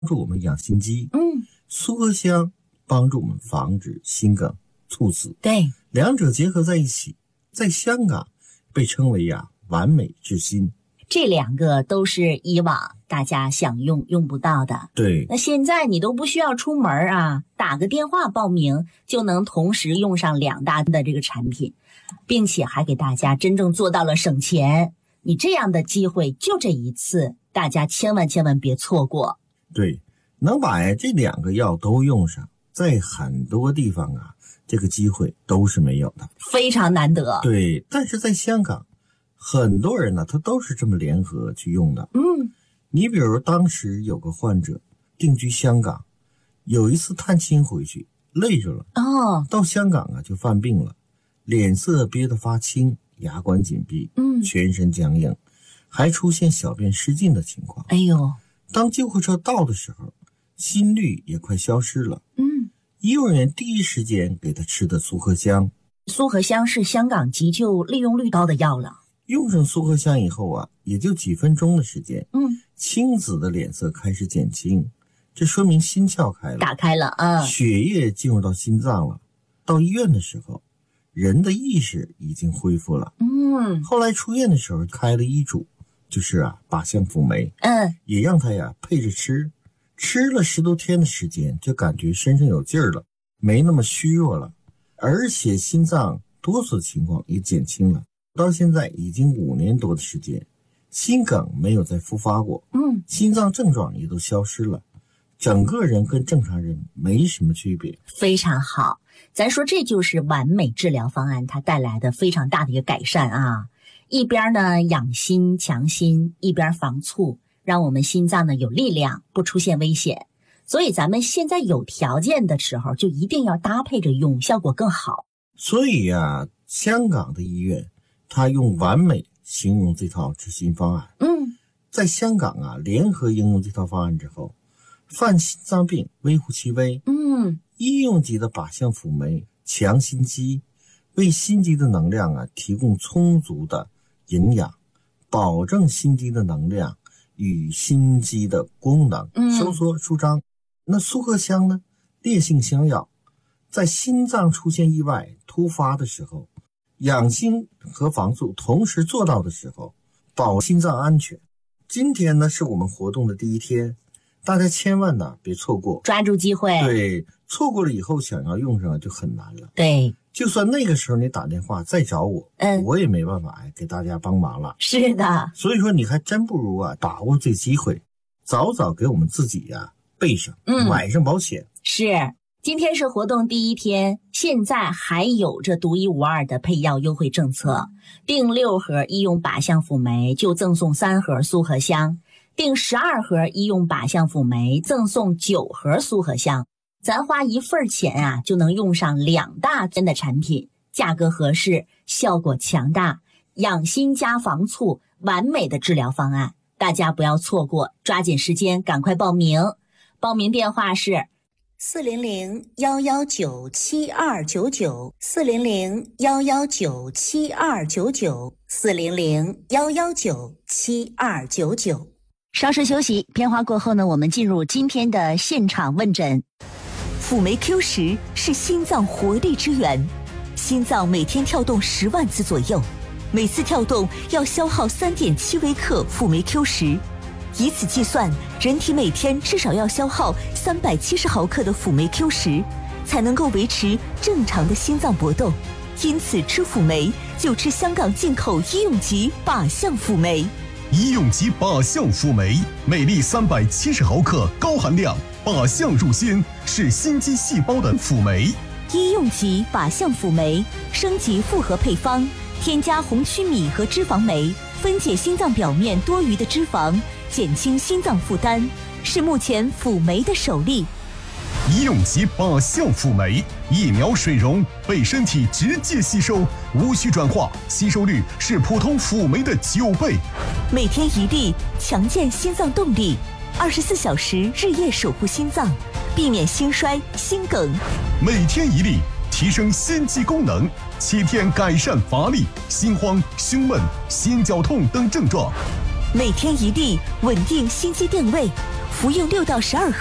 助我们养心肌，苏合香帮助我们防止心梗、猝死。 对， 两者结合在一起，在香港被称为完美治心。 这两个都是以往大家想用用不到的。 对， 那现在你都不需要出门啊，打个电话报名就能同时用上两大的这个产品，并且还给大家真正做到了省钱。你这样的机会就这一次，大家千万别错过。 对，能把这两个药都用上，在很多地方这个机会都是没有的， 非常难得。 对，但是在香港很多人他都是这么联合去用的。你比如当时有个患者定居香港，有一次探亲回去累着了，到香港就犯病了，脸色憋得发青，牙关紧闭，全身僵硬，还出现小便失禁的情况。 哎呦， 当救护车到的时候，心率也快消失了。医务人员第一时间给他吃的苏合香。 苏合香是香港急救利用率高的药了。 用上苏合香以后也就几分钟的时间，青紫的脸色开始减轻，这说明心窍开了， 打开了血液进入到心脏了。到医院的时候，人的意识已经恢复了。后来出院的时候开了医嘱，就是靶向辅酶，也让他配着吃，吃了10多天的时间，就感觉身上有劲儿了，没那么虚弱了，而且心脏哆嗦的情况也减轻了。到现在已经5年多的时间，心梗没有再复发过，心脏症状也都消失了，整个人跟正常人没什么区别。 非常好，咱说这就是完美治疗方案它带来的非常大的一个改善一边呢养心强心，一边防猝，让我们心脏呢有力量，不出现危险。所以咱们现在有条件的时候就一定要搭配着用，效果更好。 所以香港的医院他用完美形容这套治心方案。在香港联合应用这套方案之后，犯心脏病微乎其微。医用级的靶向辅酶强心肌，为心肌的能量提供充足的营养，保证心肌的能量与心肌的功能收缩舒张。那苏合香呢，烈性香药，在心脏出现意外突发的时候，养心和防猝同时做到的时候，保心脏安全。今天呢是我们活动的第一天，大家千万别错过， 抓住机会。 对，错过了以后想要用上就很难了。 对， 就算那个时候你打电话再找我，我也没办法给大家帮忙了。 是的， 所以说你还真不如把握这机会，早早给我们自己备上，买上保险。 是，今天是活动第一天，现在还有着独一无二的配药优惠政策。订6盒医用靶向辅酶就赠送3盒苏合香，订12盒医用靶向辅酶赠送9盒苏合香。咱花1份钱就能用上2大针的产品，价格合适，效果强大，养心加防猝，完美的治疗方案，大家不要错过，抓紧时间赶快报名。报名电话是400-119-7299，400-119-7299，400-119-7299。稍事休息，片花过后呢，我们进入今天的现场问诊。 辅酶 Q10是心脏活力之源，心脏每天跳动10万次左右，每次跳动要消耗3.7微克辅酶 Q10，以此计算，人体每天至少要消耗370毫克的辅酶 Q10，才能够维持正常的心脏搏动。因此，吃辅酶就吃香港进口医用级靶向辅酶。 医用级靶向辅酶，每粒370毫克，高含量，靶向入心，是心肌细胞的辅酶。 医用级靶向辅酶升级复合配方，添加红曲米和脂肪酶，分解心脏表面多余的脂肪，减轻心脏负担，是目前辅酶的首例。 医用级靶向辅酶，一秒水溶，被身体直接吸收，无需转化，吸收率是普通辅酶的9倍。 每天1粒，强健心脏动力，24小时日夜守护心脏，避免心衰、心梗。 每天1粒，提升心肌功能，7天改善乏力、心慌、胸闷、心绞痛等症状。 每天1粒，稳定心肌电位， 服用6到12